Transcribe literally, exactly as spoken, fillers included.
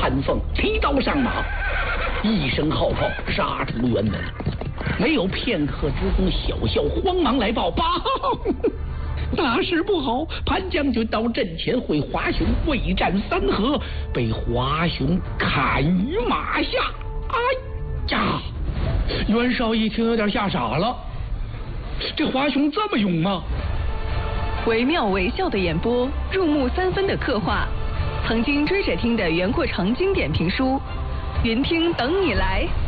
潘凤提刀上马，一声号炮杀出辕门。没有片刻之功，小校慌忙来报：报，大事不好！潘将军到阵前会华雄未战三合，被华雄砍于马下。哎呀！袁绍一听有点吓傻了，这华雄这么勇吗？ 惟妙惟肖的演播，入木三分的刻画，曾经追着听的袁阔成经典评书，云听等你来。